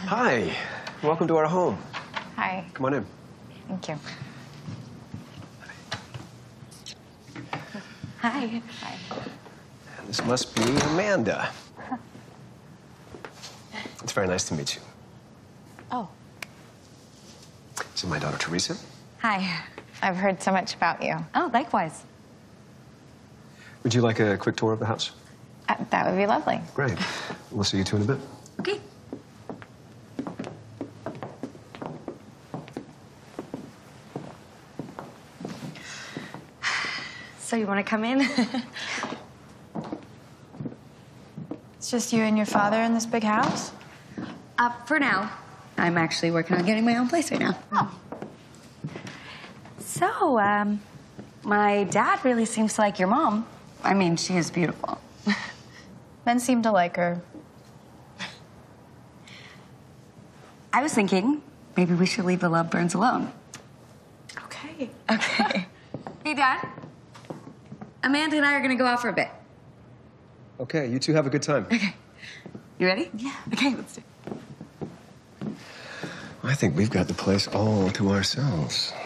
Hi. Welcome to our home. Hi. Come on in. Thank you. Hi. Hi. This must be Amanda. It's very nice to meet you. Oh. This is my daughter, Teresa. Hi. I've heard so much about you. Oh, likewise. Would you like a quick tour of the house? That would be lovely. Great. We'll see you two in a bit. Okay. So you want to come in? It's just you and your father in this big house? For now. I'm actually working on getting my own place right now. Oh. So, my dad really seems to like your mom. I mean, she is beautiful. Men seem to like her. I was thinking maybe we should leave the love burns alone. Okay. Okay. Hey, Dad. Amanda and I are going to go out for a bit. Okay, you two have a good time. Okay. You ready? Yeah. Okay, let's do it. I think we've got the place all to ourselves.